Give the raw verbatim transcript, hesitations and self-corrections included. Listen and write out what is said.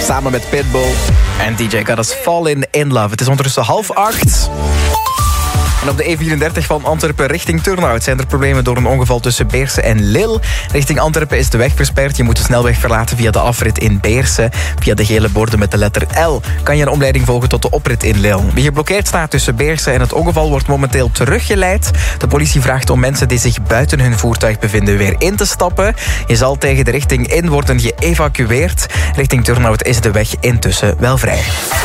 Samen met Pitbull en D J Khaled's Fallin' in Love. Het is ondertussen half acht. En op de E vierendertig van Antwerpen richting Turnhout zijn er problemen door een ongeval tussen Beersen en Lille. Richting Antwerpen is de weg versperd. Je moet de snelweg verlaten via de afrit in Beersen. Via de gele borden met de letter L kan je een omleiding volgen tot de oprit in Lille. Wie geblokkeerd staat tussen Beersen en het ongeval wordt momenteel teruggeleid. De politie vraagt om mensen die zich buiten hun voertuig bevinden weer in te stappen. Je zal tegen de richting in worden geëvacueerd. Richting Turnhout is de weg intussen wel vrij.